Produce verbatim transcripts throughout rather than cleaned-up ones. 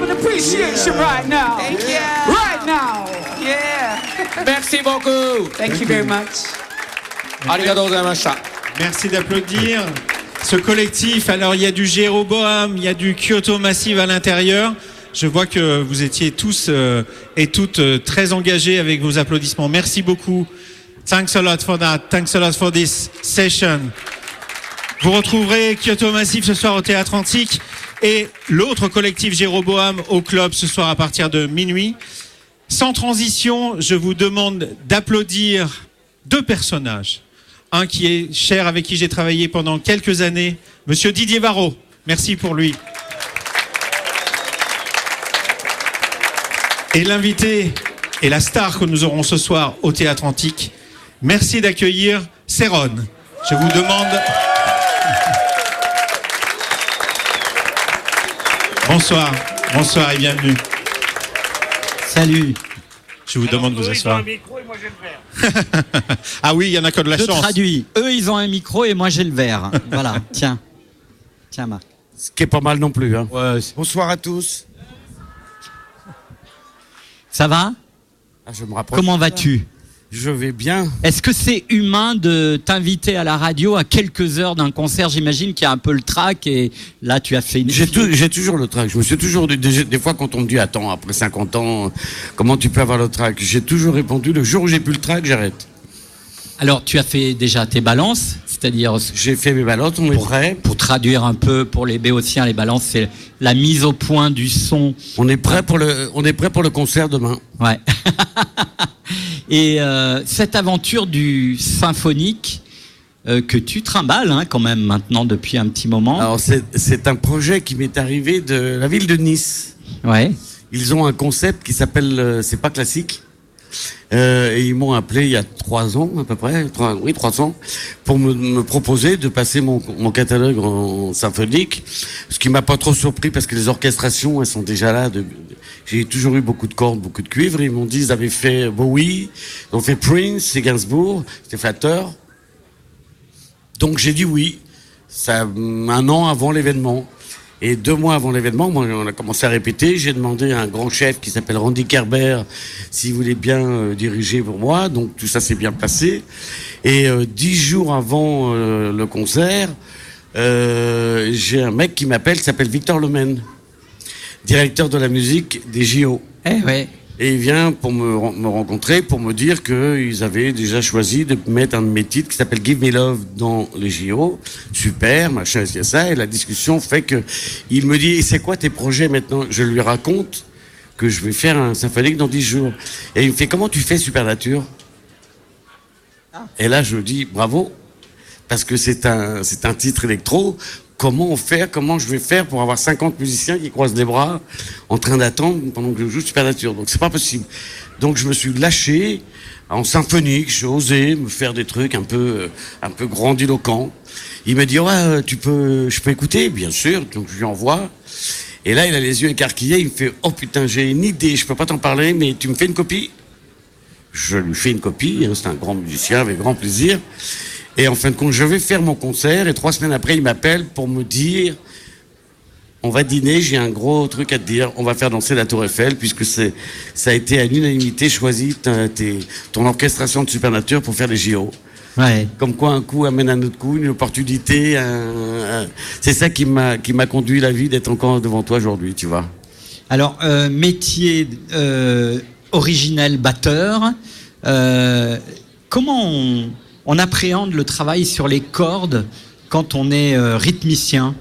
and appreciation right now. Thank you. Right now. Yeah. Merci beaucoup. Thank you very much. Arigatou gozaimashita. Merci d'applaudir ce collectif. Alors, il y a du Jéroboam, il y a du Kyoto Massive à l'intérieur. Je vois que vous étiez tous euh, et toutes euh, très engagés avec vos applaudissements. Merci beaucoup. Thanks a lot for that. Thanks a lot for this session. Vous retrouverez Kyoto Massive ce soir au Théâtre Antique et l'autre collectif Jéroboam au club ce soir à partir de minuit. Sans transition, je vous demande d'applaudir deux personnages. Un qui est cher, avec qui j'ai travaillé pendant quelques années, Monsieur Didier Varro. Merci pour lui. Et l'invité et la star que nous aurons ce soir au Théâtre Antique. Merci d'accueillir Céron. Je vous demande... Bonsoir, bonsoir et bienvenue. Salut. Je vous Alors, demande de vous eux, asseoir. Ils ont un micro et moi j'ai le verre. Ah oui, il y en a que de la Je chance. traduis. Eux, ils ont un micro et moi, j'ai le verre. Voilà, tiens. Tiens, Marc. Ce qui est pas mal non plus. Hein. Ouais. Bonsoir à tous. Ça va? Ah, je me rapproche. Comment vas-tu? Je vais bien. Est-ce que c'est humain de t'inviter à la radio à quelques heures d'un concert? J'imagine qu'il y a un peu le trac et là, tu as fait une... J'ai, tout- j'ai toujours le trac. Je me suis toujours dit, des, des fois quand on me dit, attends, après cinquante ans, comment tu peux avoir le trac? J'ai toujours répondu, le jour où j'ai plus le trac, j'arrête. Alors, tu as fait déjà tes balances, c'est-à-dire... J'ai fait mes ballottes, on est Pour, prêt. pour traduire un peu pour les béotiens, les balances, c'est la mise au point du son. On est prêt pour le, on est prêt pour le concert demain. Ouais. Et euh, cette aventure du symphonique euh, que tu trimbales hein, quand même maintenant depuis un petit moment. Alors c'est, c'est un projet qui m'est arrivé de la ville de Nice. Ouais. Ils ont un concept qui s'appelle euh, C'est pas classique. Euh, et ils m'ont appelé il y a trois ans à peu près, trois, oui trois ans, pour me, me proposer de passer mon, mon catalogue en symphonique, ce qui m'a pas trop surpris parce que les orchestrations elles sont déjà là. De, j'ai toujours eu beaucoup de cordes, beaucoup de cuivre. Ils m'ont dit ils avaient fait Bowie, ils ont fait Prince et Gainsbourg, c'était flatteur. Donc j'ai dit oui, ça un an avant l'événement. Et deux mois avant l'événement, moi, on a commencé à répéter. J'ai demandé à un grand chef qui s'appelle Randy Kerber s'il voulait bien euh, diriger pour moi. Donc tout ça s'est bien passé. Et euh, dix jours avant euh, le concert, euh, j'ai un mec qui m'appelle, qui s'appelle Victor Lemaine, directeur de la musique des J O. Eh ouais. Et il vient pour me, me rencontrer, pour me dire qu'ils avaient déjà choisi de mettre un de mes titres qui s'appelle Give Me Love dans les J O. Super, machin, c'est ça. Et la discussion fait que il me dit, c'est quoi tes projets maintenant? Je lui raconte que je vais faire un symphonique dans dix jours. Et il me fait, comment tu fais Supernature? Et là, je lui dis, bravo. Parce que c'est un, c'est un titre électro. Comment on fait, comment je vais faire pour avoir cinquante musiciens qui croisent les bras en train d'attendre pendant que je joue Supernature. Donc c'est pas possible. Donc je me suis lâché en symphonique, j'ai osé me faire des trucs un peu un peu grandiloquents. Il m'a dit ouais, tu peux je peux écouter, bien sûr. Donc je lui envoie. Et là, il a les yeux écarquillés, il me fait oh putain, j'ai une idée, je peux pas t'en parler mais tu me fais une copie? Je lui fais une copie, hein, c'est un grand musicien avec grand plaisir. Et en fin de compte, je vais faire mon concert et trois semaines après, il m'appelle pour me dire on va dîner, j'ai un gros truc à te dire, on va faire danser la Tour Eiffel puisque c'est, ça a été à l'unanimité choisi ta, tes, ton orchestration de Supernature pour faire les J O. Ouais. Comme quoi un coup amène un autre coup, une opportunité, un, un... c'est ça qui m'a, qui m'a conduit la vie d'être encore devant toi aujourd'hui, tu vois. Alors, euh, métier euh, originel batteur, euh, comment on... on appréhende le travail sur les cordes quand on est euh, rythmicien?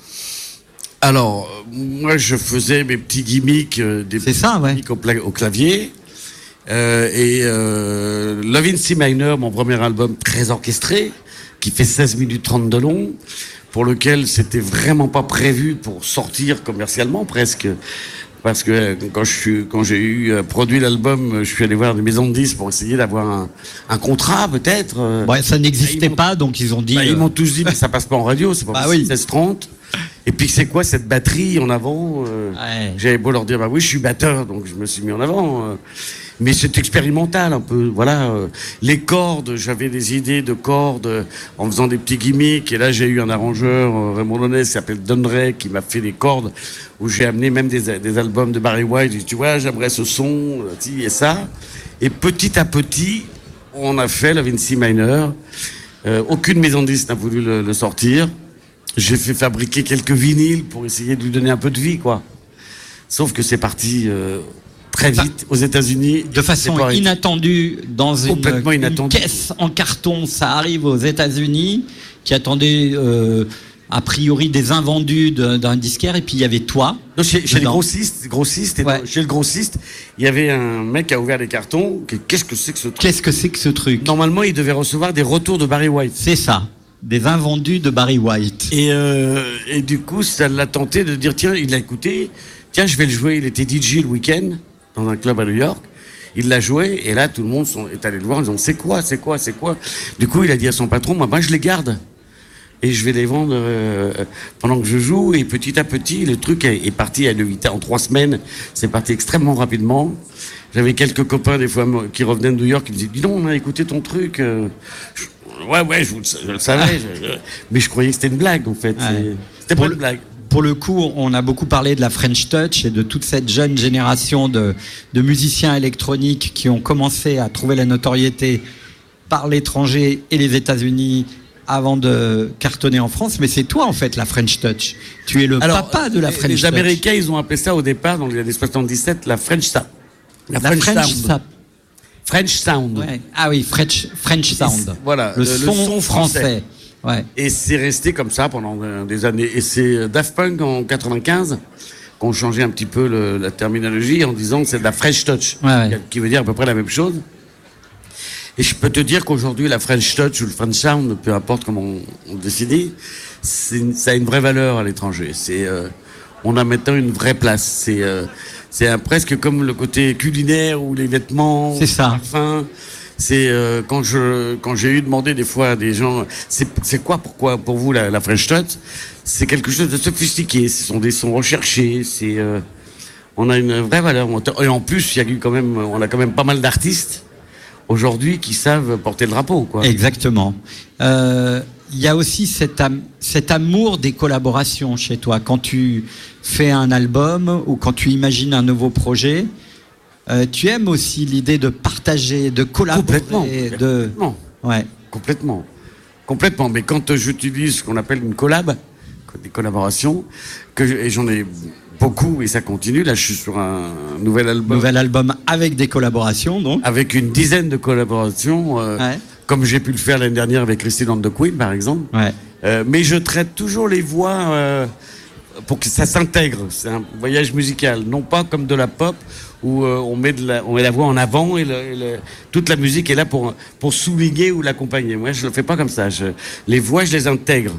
Alors, euh, moi, je faisais mes petits gimmicks, euh, des C'est petits ça, ouais. gimmicks au, pla- au clavier. Euh, et euh, Love in C minor, mon premier album très orchestré, qui fait seize minutes trente de long, pour lequel c'était vraiment pas prévu pour sortir commercialement presque. Parce que quand je suis, quand j'ai eu euh, produit l'album, je suis allé voir des maisons de disques pour essayer d'avoir un, un contrat peut-être. Ouais, ça Bah, n'existait ils m'ont- pas, donc ils ont dit... Bah, euh, ils m'ont tous dit mais ça passe pas en radio, c'est pas Bah possible, oui. seize trente. Et puis c'est quoi cette batterie en avant euh, Ouais. J'avais beau leur dire bah oui je suis batteur donc je me suis mis en avant. euh, mais c'est expérimental un peu. Voilà. euh, les cordes, j'avais des idées de cordes euh, en faisant des petits gimmicks. Et là j'ai eu un arrangeur euh, Raymond Launay, qui s'appelle Don Ray, qui m'a fait des cordes où j'ai amené même des, des albums de Barry White. J'ai dit tu vois j'aimerais ce son euh, ci et ça. Et petit à petit on a fait la Vincy Minor. Euh, aucune maison de disques n'a voulu le, le sortir. J'ai fait fabriquer quelques vinyles pour essayer de lui donner un peu de vie, quoi. Sauf que c'est parti euh, très vite aux États-Unis. De façon C'est pas- inattendue, dans une, Complètement une inattendue. caisse en carton, ça arrive aux États-Unis, qui attendait euh, a priori des invendus de- d'un disquaire, et puis il y avait toi. Non, chez, chez les dedans. grossistes, grossistes et Ouais. dans- chez le grossiste, il y avait un mec qui a ouvert les cartons. qui- Qu'est-ce que c'est que ce truc? Qu'est-ce que c'est que ce truc? Normalement, il devait recevoir des retours de Barry White. C'est ça, des invendus de Barry White. Et, euh, et du coup, ça l'a tenté de dire, tiens, il l'a écouté, tiens, je vais le jouer. Il était D J le week-end dans un club à New York. Il l'a joué et là, tout le monde sont, est allé le voir en disant, c'est quoi, c'est quoi, c'est quoi. Du coup, il a dit à son patron, moi, moi je les garde et je vais les vendre euh, pendant que je joue. Et petit à petit, le truc est, est parti à de vitesse. En trois semaines, c'est parti extrêmement rapidement. J'avais quelques copains des fois qui revenaient de New York, qui me disaient, dis donc, on a écouté ton truc. euh, je- Ouais, ouais, je, vous le- je le savais, je- je- mais je croyais que c'était une blague, en fait. Ouais. C'est- C'était Pour pas le- une blague. Pour le coup, on a beaucoup parlé de la French Touch et de toute cette jeune génération de, de musiciens électroniques qui ont commencé à trouver la notoriété par l'étranger et les États-Unis avant de cartonner en France. Mais c'est toi, en fait, la French Touch. Tu es le papa de la les- French Les Touch. Américains, ils ont appelé ça au départ, dans les années soixante-dix-sept, la French Sound. La French, Sound. Sound. French Sound. Ouais. Ah oui, French, French Sound. Voilà, le, le- le son, son français. français. Ouais. Et c'est resté comme ça pendant euh, des années. Et c'est Daft Punk en quatre-vingt-quinze qui ont changé un petit peu le- la terminologie en disant que c'est de la French Touch, Ouais, ouais. qui veut dire à peu près la même chose. Et je peux te dire qu'aujourd'hui, la French Touch ou le French Sound, peu importe comment on, on décide, c'est une- ça a une vraie valeur à l'étranger. C'est, euh, on a maintenant une vraie place. C'est, euh, c'est un- presque comme le côté culinaire ou les vêtements, C'est ça. le parfum. C'est euh, quand je quand j'ai eu demandé des fois à des gens, c'est c'est quoi pourquoi pour vous la, la French Touch? C'est quelque chose de sophistiqué. Ce sont des sons recherchés. C'est euh, on a une vraie valeur. Et en plus, il y a eu quand même, on a quand même pas mal d'artistes aujourd'hui qui savent porter le drapeau, quoi. Exactement. Euh, Il y a aussi cet, am- cet amour des collaborations chez toi. Quand tu fais un album ou quand tu imagines un nouveau projet, euh, tu aimes aussi l'idée de partager, de collaborer. Complètement. De... Complètement. Ouais. Complètement. Complètement. Mais quand euh, j'utilise ce qu'on appelle une collab, des collaborations, que je- et j'en ai beaucoup et ça continue. Là, je suis sur un nouvel album Nouvel album avec des collaborations, donc. avec une dizaine de collaborations, euh, Ouais. comme j'ai pu le faire l'année dernière avec Christine and the Queen, par exemple. Ouais. Euh, mais je traite toujours les voix euh, pour que ça s'intègre. C'est un voyage musical, non pas comme de la pop où euh, on met de la, on met la voix en avant et, le, et le- toute la musique est là pour pour souligner ou l'accompagner. Moi, je le fais pas comme ça. Je, les voix, je les intègre.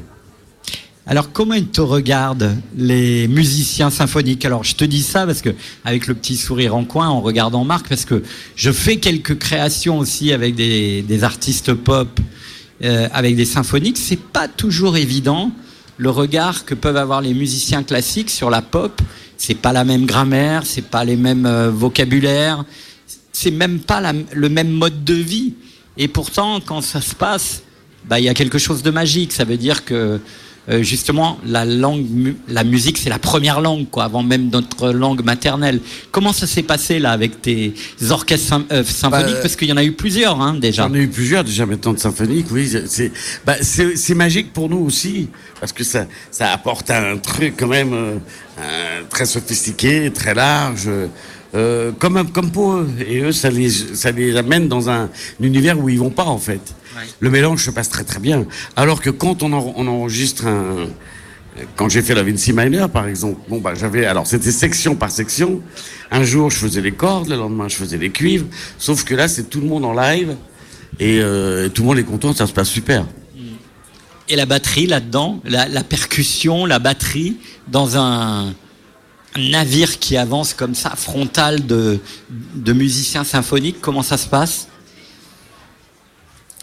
Alors, comment ils te regardent, les musiciens symphoniques? Alors, je te dis ça parce que, avec le petit sourire en coin, en regardant Marc, parce que je fais quelques créations aussi avec des, des artistes pop, euh, avec des symphoniques. C'est pas toujours évident, le regard que peuvent avoir les musiciens classiques sur la pop. C'est pas la même grammaire, c'est pas les mêmes euh, vocabulaires, c'est même pas la- le même mode de vie. Et pourtant, quand ça se passe, bah, il y a quelque chose de magique. Ça veut dire que, euh, justement, la langue, mu- la musique, c'est la première langue, quoi, avant même notre langue maternelle. Comment ça s'est passé, là, avec tes orchestres sym- euh, symphoniques? Bah, Parce qu'il y en a eu plusieurs, hein, déjà. J'en ai eu plusieurs déjà maintenant de symphoniques, oui. C'est bah, c'est c'est magique pour nous aussi parce que ça ça apporte un truc quand même euh, un- très sophistiqué, très large, euh, comme comme pour eux. Et eux, ça les ça les amène dans un, un univers où ils vont pas en fait. Ouais. Le mélange se passe très très bien. Alors que quand on, en- on enregistre un quand j'ai fait la Vincy Minor, par exemple, bon bah j'avais alors c'était section par section. Un jour je faisais les cordes, le lendemain je faisais les cuivres. Sauf que là c'est tout le monde en live et euh, tout le monde est content, ça se passe super. Et la batterie, là-dedans, la, la percussion, la batterie, dans un, un navire qui avance comme ça, frontal de, de musiciens symphoniques, comment ça se passe?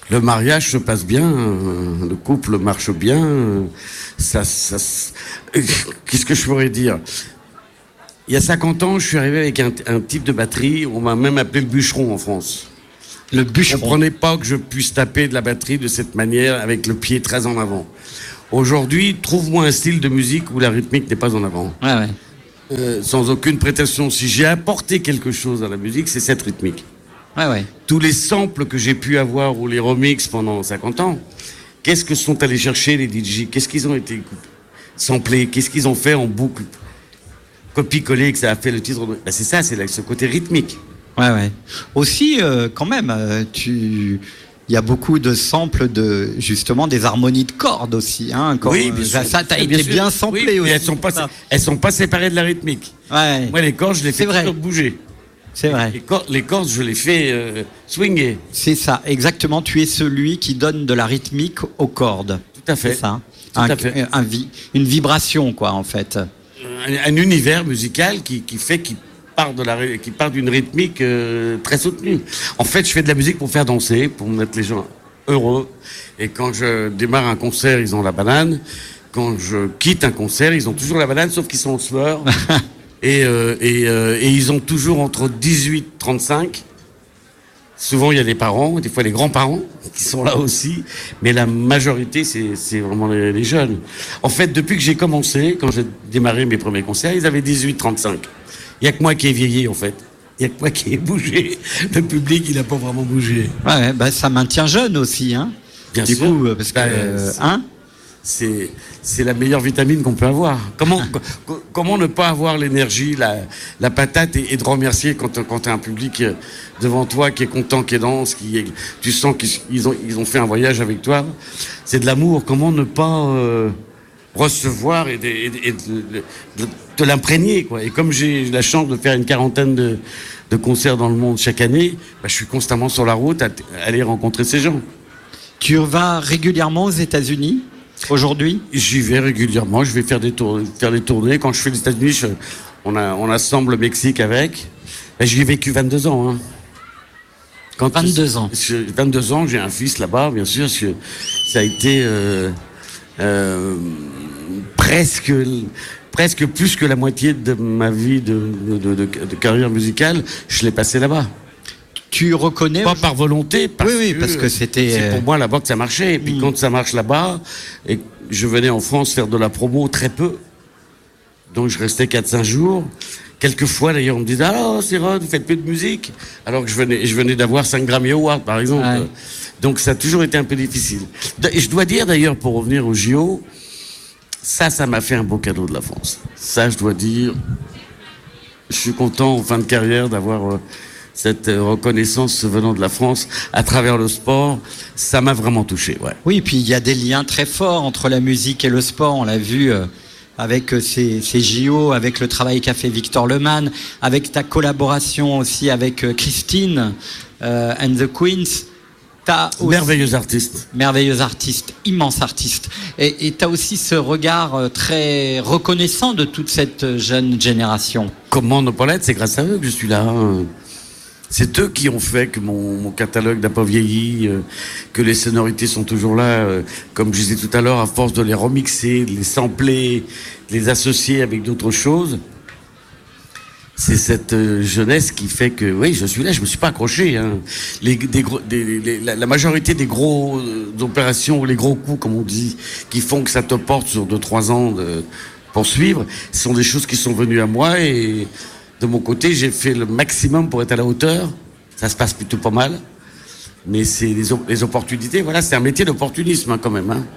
le mariage se passe bien, euh, le couple marche bien. Euh, ça, ça, euh, qu'est-ce que je pourrais dire? Il y a cinquante ans, je suis arrivé avec un, un type de batterie. On m'a même appelé le bûcheron en France. Le Je bûcheron. comprenais pas que je puisse taper de la batterie de cette manière, avec le pied très en avant. Aujourd'hui, trouve-moi un style de musique où la rythmique n'est pas en avant. Ouais, ouais. Euh, sans aucune prétention. Si j'ai apporté quelque chose à la musique, c'est cette rythmique. Ouais, ouais. Tous les samples que j'ai pu avoir ou les remixes pendant cinquante ans, qu'est-ce que sont allés chercher les D J? Qu'est-ce qu'ils ont été samplés? Qu'est-ce qu'ils ont fait en boucle? Copier-coller, que ça a fait le titre. Ben c'est ça, c'est là, ce côté rythmique. Ouais, ouais. Aussi, euh, quand même, euh, tu... il y a beaucoup de samples de, justement, des harmonies de cordes aussi, hein. Quand, Oui, bien euh, sûr. ça, ça t'a Oui, été sûr. bien samplé Oui, aussi. mais elles sont pas, ça. elles sont pas séparées de la rythmique. Ouais, Moi, les cordes, je les C'est fais vrai. toujours bouger. c'est vrai. Les cordes, les cordes, je les fais euh, swinger. C'est ça, exactement. Tu es celui qui donne de la rythmique aux cordes. Tout à fait. C'est ça. Tout un, à fait. un vi- une vibration, quoi, en fait. Un, un univers musical qui, qui fait qu'il part de la, ry- qui part d'une rythmique euh, très soutenue. En fait, je fais de la musique pour faire danser, pour mettre les gens heureux. Et quand je démarre un concert, ils ont la banane. Quand je quitte un concert, ils ont toujours la banane, sauf qu'ils sont en sueur. et, euh, et, euh, et ils ont toujours entre dix-huit et trente-cinq. Souvent, il y a les parents, des fois les grands-parents qui sont là aussi. Mais la majorité, c'est, c'est vraiment les, les jeunes. En fait, depuis que j'ai commencé, quand j'ai démarré mes premiers concerts, ils avaient dix-huit trente-cinq. Il n'y a que moi qui ai vieilli, en fait. Il n'y a que moi qui ai bougé. Le public, il n'a pas vraiment bougé. Ouais, bah, ça maintient jeune aussi, hein. Bien du sûr. coup, euh, parce que, Bah, euh, c'est- hein. C'est, c'est la meilleure vitamine qu'on peut avoir. Comment, co- comment ne pas avoir l'énergie, la, la patate et, et de remercier quand, quand tu as un public euh, devant toi qui est content, qui est dense, qui est, tu sens qu'ils ils ont, ils ont fait un voyage avec toi. C'est de l'amour. Comment ne pas euh, recevoir et de, et de- et de- de- de l'imprégner, quoi. Et comme j'ai la chance de faire une quarantaine de, de concerts dans le monde chaque année, bah, je suis constamment sur la route à, à aller rencontrer ces gens. Tu vas régulièrement aux États-Unis aujourd'hui? J'y vais régulièrement, je vais faire des, tour- faire des tournées. Quand je fais les États-Unis, je- on, a, on assemble le Mexique avec. Et j'y ai vécu vingt-deux ans. Hein. Quand vingt-deux ans. je- vingt-deux ans, j'ai un fils là-bas, bien sûr. Je- ça a été euh, euh, presque, presque plus que la moitié de ma vie de, de, de, de carrière musicale. Je l'ai passé là-bas. Tu reconnais? Pas par volonté, parce Oui, oui, que, parce que c'était, c'est euh, pour moi là-bas que ça marchait. Et puis Mm. quand ça marche là-bas, et je venais en France faire de la promo très peu, donc je restais quatre cinq jours. Quelquefois d'ailleurs on me disait ah c'est Rod, vous faites peu de musique, alors que je venais, je venais d'avoir cinq Grammy Awards par exemple. Ouais. Donc ça a toujours été un peu difficile. Et je dois dire d'ailleurs pour revenir au J O, ça, ça m'a fait un beau cadeau de la France. Ça, je dois dire, je suis content en fin de carrière d'avoir euh, cette euh, reconnaissance venant de la France à travers le sport. Ça m'a vraiment touché, ouais. Oui, puis il y a des liens très forts entre la musique et le sport. On l'a vu euh, avec euh, ces, ces J O, avec le travail qu'a fait Victor Lemann, avec ta collaboration aussi avec euh, Christine euh, and the Queens. T'as aussi... Merveilleux artiste. Merveilleux artiste, immense artiste. Et tu as aussi ce regard euh, très reconnaissant de toute cette euh, jeune génération. Comment ne pas l'être? C'est grâce à eux que je suis là. hein. C'est eux qui ont fait que mon, mon catalogue n'a pas vieilli, euh, que les sonorités sont toujours là. euh, comme je disais tout à l'heure, à force de les remixer, de les sampler, de les associer avec d'autres choses. C'est cette euh, jeunesse qui fait que, oui, je suis là, je me suis pas accroché. Hein. Les, des gros, des, les- la, la majorité des gros euh, opérations, les gros coups, comme on dit, qui font que ça te porte sur deux, trois ans de poursuivre, ce sont des choses qui sont venues à moi et de mon côté, j'ai fait le maximum pour être à la hauteur. Ça se passe plutôt pas mal. Mais c'est les, op- les opportunités, voilà, c'est un métier d'opportunisme hein, quand même. Hein.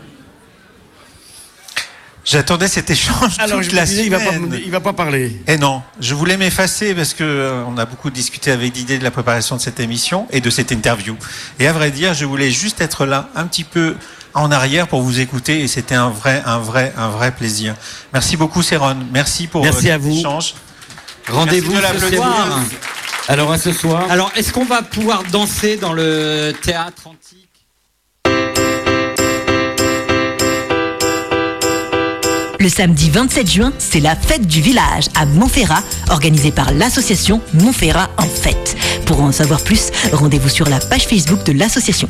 J'attendais cet échange Alors, toute je la me disais, il va, pas, semaine. il va pas parler. Et non, je voulais m'effacer parce que euh, on a beaucoup discuté avec Didier de la préparation de cette émission et de cette interview. Et à vrai dire, je voulais juste être là, un petit peu en arrière pour vous écouter et c'était un vrai, un vrai, un vrai plaisir. Merci beaucoup, Céron. Merci pour Merci euh, à vous. l'échange. Rendez-vous Merci de ce l'applaudir. soir. Alors à ce soir. Alors, est-ce qu'on va pouvoir danser dans le théâtre antique ? Le samedi vingt-sept juin, c'est la fête du village à Montferrat, organisée par l'association Montferrat en fête. Pour en savoir plus, rendez-vous sur la page Facebook de l'association.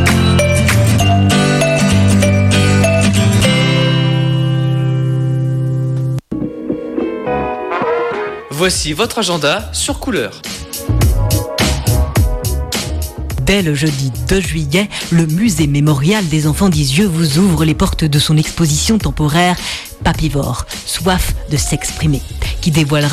Voici votre agenda sur couleur. Dès le jeudi deux juillet, le musée mémorial des enfants d'Isieux vous ouvre les portes de son exposition temporaire Papivore, soif de s'exprimer, qui dévoilera